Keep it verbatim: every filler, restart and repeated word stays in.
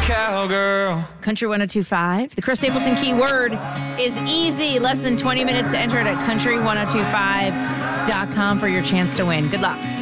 cowgirl. Country one oh two point five. The Chris Stapleton keyword is easy. Less than twenty minutes to enter it at country ten twenty-five dot com for your chance to win. Good luck.